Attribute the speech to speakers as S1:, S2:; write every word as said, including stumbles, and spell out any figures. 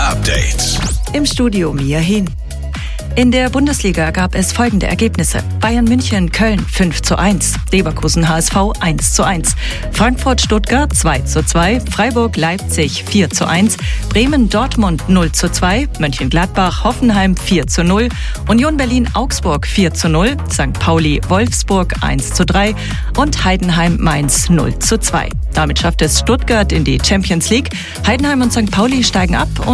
S1: Update.
S2: Im Studio Mia Hin. In der Bundesliga gab es folgende Ergebnisse. Bayern München Köln fünf zu eins, Leverkusen H S V eins zu eins, Frankfurt Stuttgart zwei zu zwei, Freiburg Leipzig vier zu eins, Bremen Dortmund null zu zwei, Mönchengladbach Hoffenheim vier zu null, Union Berlin Augsburg vier zu null, Sankt Pauli Wolfsburg eins zu drei und Heidenheim Mainz null zu zwei. Damit schafft es Stuttgart in die Champions League. Heidenheim und Sankt Pauli steigen ab.